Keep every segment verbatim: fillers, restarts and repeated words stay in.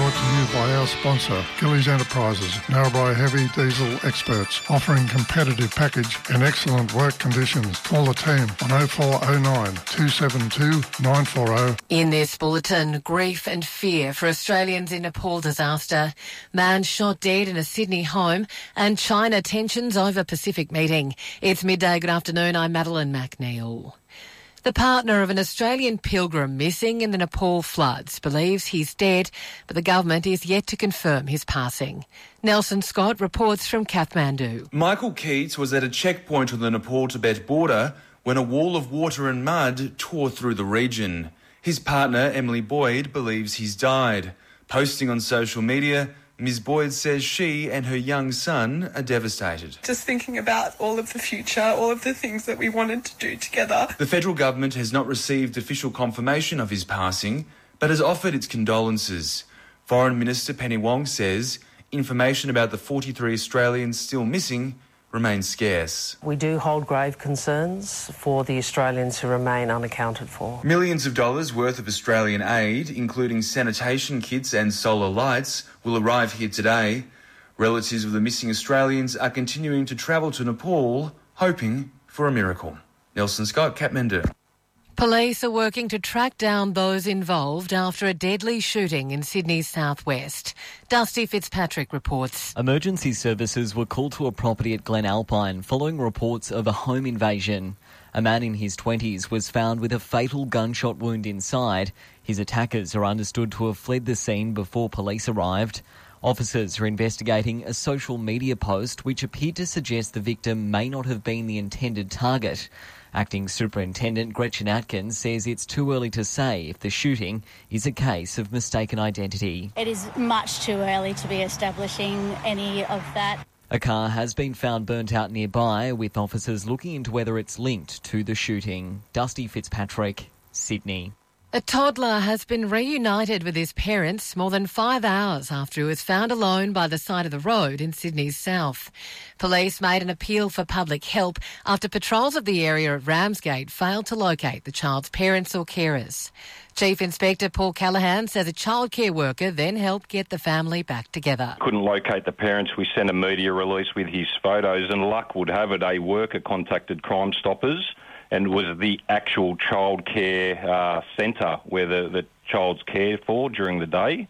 brought to you by our sponsor, Gillies Enterprises, Narrabri heavy diesel experts, offering competitive package and excellent work conditions. Call the team on oh four oh nine, two seven two, nine four oh. In this bulletin, grief and fear for Australians in Nepal disaster, man shot dead in a Sydney home, and China tensions over Pacific meeting. It's midday. Good afternoon. I'm Madeline McNeil. The partner of an Australian pilgrim missing in the Nepal floods believes he's dead, but the government is yet to confirm his passing. Nelson Scott reports from Kathmandu. Michael Keats was at a checkpoint on the Nepal-Tibet border when a wall of water and mud tore through the region. His partner, Emily Boyd, believes he's died. Posting on social media, Miz Boyd says she and her young son are devastated. Just thinking about all of the future, all of the things that we wanted to do together. The federal government has not received official confirmation of his passing, but has offered its condolences. Foreign Minister Penny Wong says information about the forty-three Australians still missing remains scarce. We do hold grave concerns for the Australians who remain unaccounted for. Millions of dollars worth of Australian aid, including sanitation kits and solar lights, will arrive here today. Relatives of the missing Australians are continuing to travel to Nepal, hoping for a miracle. Nelson Scott, Kathmandu. Police are working to track down those involved after a deadly shooting in Sydney's southwest. Dusty Fitzpatrick reports. Emergency services were called to a property at Glen Alpine following reports of a home invasion. A man in his twenties was found with a fatal gunshot wound inside. His attackers are understood to have fled the scene before police arrived. Officers are investigating a social media post which appeared to suggest the victim may not have been the intended target. Acting Superintendent Gretchen Atkins says it's too early to say if the shooting is a case of mistaken identity. It is much too early to be establishing any of that. A car has been found burnt out nearby, with officers looking into whether it's linked to the shooting. Dusty Fitzpatrick, Sydney. A toddler has been reunited with his parents more than five hours after he was found alone by the side of the road in Sydney's south. Police made an appeal for public help after patrols of the area at Ramsgate failed to locate the child's parents or carers. Chief Inspector Paul Callaghan says a childcare worker then helped get the family back together. Couldn't locate the parents. We sent a media release with his photos, and luck would have it a worker contacted Crime Stoppers and was the actual childcare uh, centre where the, the child's cared for during the day.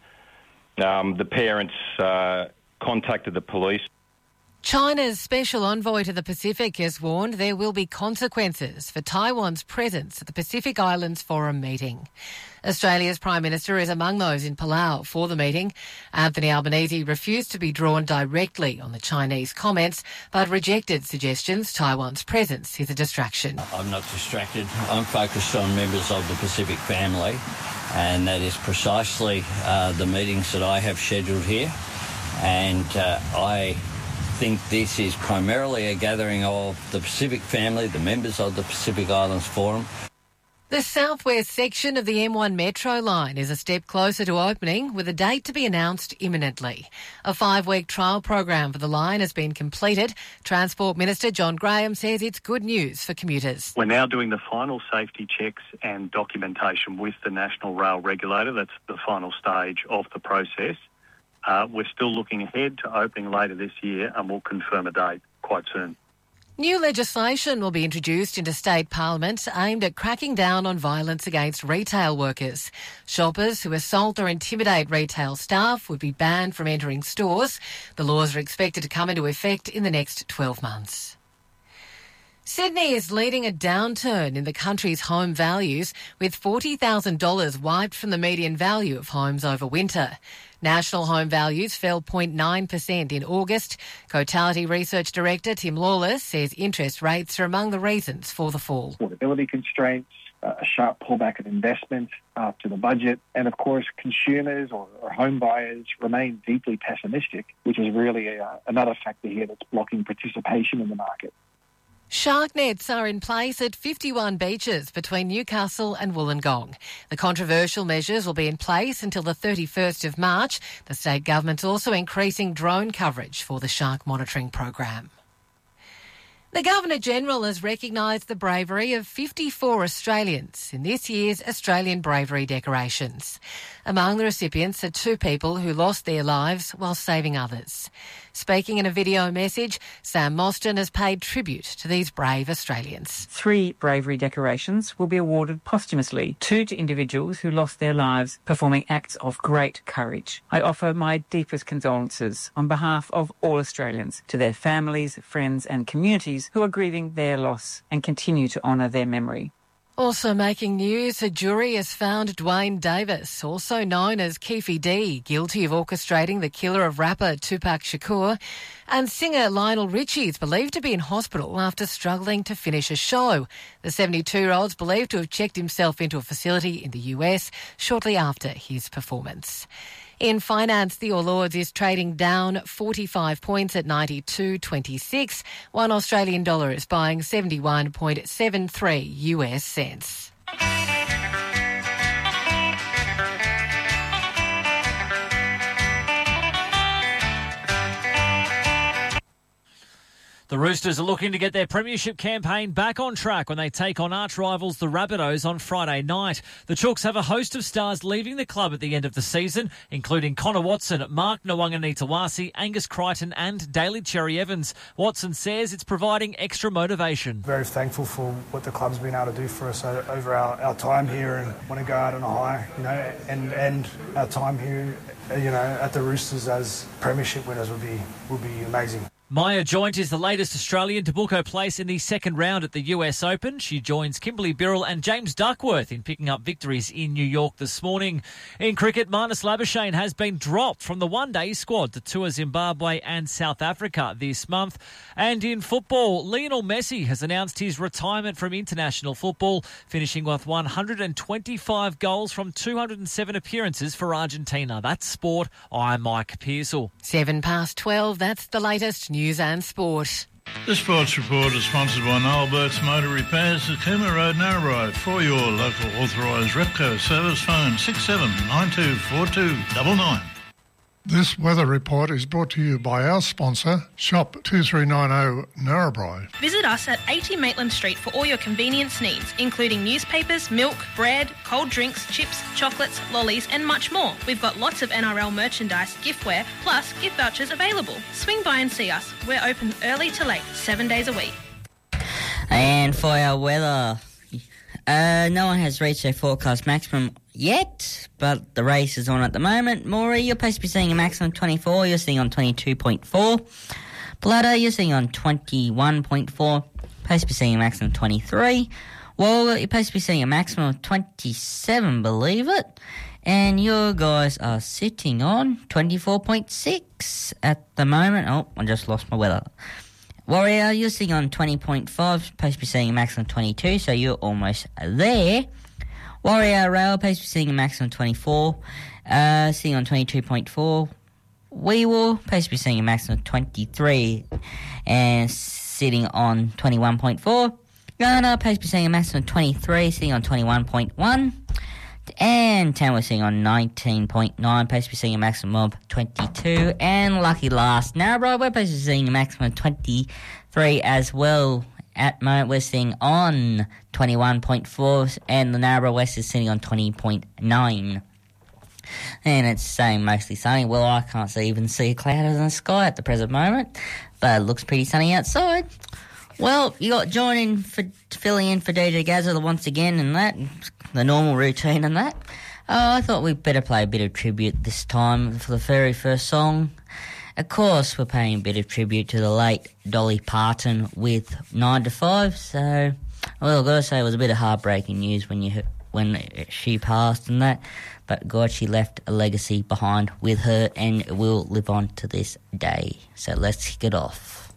Um, the parents uh, contacted the police. China's special envoy to the Pacific has warned there will be consequences for Taiwan's presence at the Pacific Islands Forum meeting. Australia's Prime Minister is among those in Palau for the meeting. Anthony Albanese refused to be drawn directly on the Chinese comments, but rejected suggestions Taiwan's presence is a distraction. I'm not distracted. I'm focused on members of the Pacific family, and that is precisely uh, the meetings that I have scheduled here. And uh, I think this is primarily a gathering of the Pacific family, the members of the Pacific Islands Forum. The southwest section of the M one Metro line is a step closer to opening, with a date to be announced imminently. A five-week trial program for the line has been completed. Transport Minister John Graham says it's good news for commuters. We're now doing the final safety checks and documentation with the National Rail Regulator. That's the final stage of the process. Uh, we're still looking ahead to opening later this year, and we'll confirm a date quite soon. New legislation will be introduced into state parliament aimed at cracking down on violence against retail workers. Shoppers who assault or intimidate retail staff would be banned from entering stores. The laws are expected to come into effect in the next twelve months. Sydney is leading a downturn in the country's home values, with forty thousand dollars wiped from the median value of homes over winter. National home values fell zero point nine percent in August. Cotality Research Director Tim Lawless says interest rates are among the reasons for the fall. Affordability constraints, uh, a sharp pullback of investment after the budget, and of course consumers or, or home buyers remain deeply pessimistic, which is really a, another factor here that's blocking participation in the market. Shark nets are in place at fifty-one beaches between Newcastle and Wollongong. The controversial measures will be in place until the thirty-first of March. The state government's also increasing drone coverage for the shark monitoring program. The Governor-General has recognised the bravery of fifty-four Australians in this year's Australian Bravery Decorations. Among the recipients are two people who lost their lives while saving others. Speaking in a video message, Sam Mostyn has paid tribute to these brave Australians. Three bravery decorations will be awarded posthumously, two to individuals who lost their lives performing acts of great courage. I offer my deepest condolences on behalf of all Australians to their families, friends and communities who are grieving their loss and continue to honour their memory. Also making news, a jury has found Dwayne Davis, also known as Keefe D, guilty of orchestrating the killer of rapper Tupac Shakur, and singer Lionel Richie is believed to be in hospital after struggling to finish a show. The seventy-two-year-old is believed to have checked himself into a facility in the U S shortly after his performance. In finance, the All Ords is trading down forty-five points at ninety-two twenty-six. One Australian dollar is buying seventy-one point seven three U S cents. The Roosters are looking to get their premiership campaign back on track when they take on arch rivals the Rabbitohs on Friday night. The Chooks have a host of stars leaving the club at the end of the season, including Connor Watson, Mark Nawaqanitawase, Angus Crichton and Daly Cherry Evans. Watson says it's providing extra motivation. Very thankful for what the club's been able to do for us over our, our time here, and want to go out on a high, you know, and, and our time here, you know, at the Roosters as premiership winners would be would be amazing. Maya Joint is the latest Australian to book her place in the second round at the U S Open. She joins Kimberly Birrell and James Duckworth in picking up victories in New York this morning. In cricket, Marnus Labuschagne has been dropped from the one-day squad to tour Zimbabwe and South Africa this month. And in football, Lionel Messi has announced his retirement from international football, finishing with one hundred twenty-five goals from two hundred seven appearances for Argentina. That's sport. I'm Mike Pearsall. Seven past twelve, that's the latest news. News and sport. The Sports Report is sponsored by Noel Burke's Motor Repairs at Cooma Road, Narrabri. For your local authorised Repco service, phone six seven nine two four two nine nine. This weather report is brought to you by our sponsor, Shop two three nine zero Narrabri. Visit us at eighty Maitland Street for all your convenience needs, including newspapers, milk, bread, cold drinks, chips, chocolates, lollies and much more. We've got lots of N R L merchandise, giftware, plus gift vouchers available. Swing by and see us. We're open early to late, seven days a week. And for our weather, uh, no one has reached their forecast maximum yet, but the race is on at the moment. Maury, you're supposed to be seeing a maximum of twenty-four, you're seeing on twenty-two point four. Bladder, you're seeing on twenty-one point four, supposed to be seeing a maximum of twenty-three. Walgett, you're supposed to be seeing a maximum of twenty-seven, believe it. And you guys are sitting on twenty-four point six at the moment. Oh, I just lost my weather. Warrior, you're sitting on twenty point five, supposed to be seeing a maximum of twenty-two, so you're almost there. Warrior Rail, supposed to be seeing a maximum of twenty-four, uh, sitting on twenty-two point four. Weewar, supposed to be seeing a maximum of twenty-three, and sitting on twenty-one point four. Ghana, supposed to be seeing a maximum of twenty-three, sitting on twenty-one point one. And Town, we're seeing on nineteen point nine, supposed to be seeing a maximum of twenty-two. And Lucky Last, Narrabri, we're supposed to be seeing a maximum of twenty-three as well. At the moment, we're sitting on twenty-one point four, and the Narrabri West is sitting on twenty point nine. And it's saying mostly sunny. Well, I can't see, even see a cloud in the sky at the present moment, but it looks pretty sunny outside. Well, you got joining for filling in for D J Gazza once again, and that the normal routine and that. Oh, I thought we'd better play a bit of tribute this time for the very first song. Of course, we're paying a bit of tribute to the late Dolly Parton with nine to five. So, well, I've got to say it was a bit of heartbreaking news when you when she passed and that. But God, she left a legacy behind with her and will live on to this day. So let's kick it off.